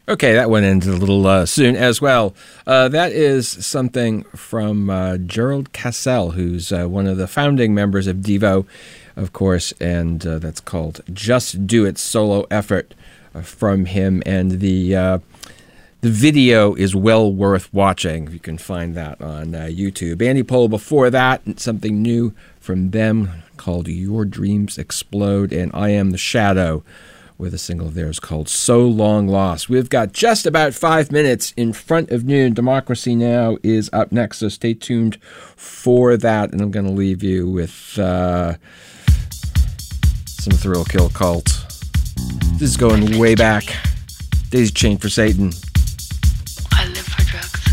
Okay, that one ended a little soon as well. That is something from Gerald Cassell, who's one of the founding members of Devo, of course, and that's called Just Do It, solo effort from him. And the video is well worth watching. You can find that on YouTube. Andy Pohl before that, something new from them called Your Dreams Explode, and I Am the Shadow, with a single of theirs called So Long Lost. We've got just about 5 minutes in front of noon. Democracy Now! Is up next, so stay tuned for that. And I'm going to leave you with some Thrill Kill Cult. This is going way back. Daisy Chain for Satan.